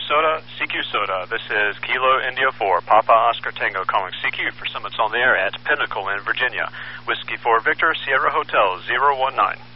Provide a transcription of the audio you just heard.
Soda, CQ Soda. This is Kilo India 4, Papa Oscar Tango calling CQ for Summits on the Air at Pinnacle in Virginia. Whiskey 4 Victor, Sierra Hotel 019.